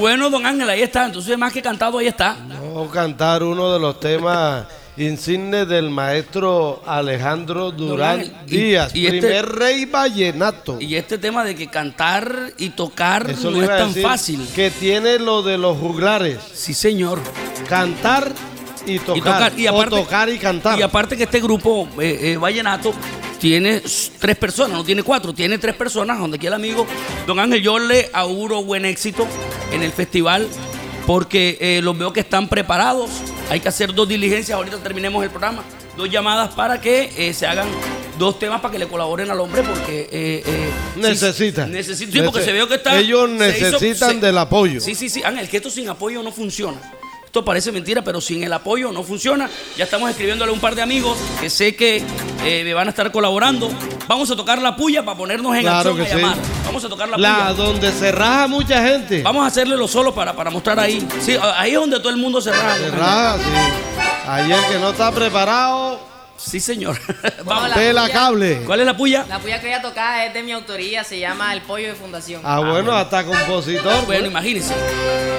Bueno, don Ángel, ahí está. Entonces, más que cantado, ahí está. Vamos a cantar uno de los temas insignes del maestro Alejandro Durán Díaz, primer rey vallenato. Y este tema de que cantar y tocar eso no es tan fácil. Que tiene lo de los juglares. Sí, señor. Cantar y tocar. Y aparte, o tocar y cantar. Y aparte que este grupo vallenato tiene 3 personas, no tiene 4, tiene 3 personas, donde aquí el amigo don Ángel, yo le auguro buen éxito en el festival, porque los veo que están preparados. Hay que hacer 2 diligencias, ahorita terminemos el programa, 2 llamadas para que se hagan 2 temas para que le colaboren al hombre, porque necesitan. Sí, porque se veo que está. Ellos necesitan del apoyo. Sí, Ángel, que esto sin apoyo no funciona. Esto parece mentira, pero sin el apoyo no funciona. Ya estamos escribiéndole a un par de amigos que sé que me van a estar colaborando. Vamos a tocar la puya para ponernos en acción a llamar. Vamos a tocar la puya. Donde se raja mucha gente. Vamos a hacerle lo solo para mostrar ahí. Sí, ahí es donde todo el mundo se raja. Se raja, sí. Ahí el que no está preparado. Sí, señor. Vamos. Tela cable. ¿Cuál es la puya? La puya que voy a tocar es de mi autoría, se llama El Pollo de Fundación. Bueno, hasta compositor. Bueno, imagínense.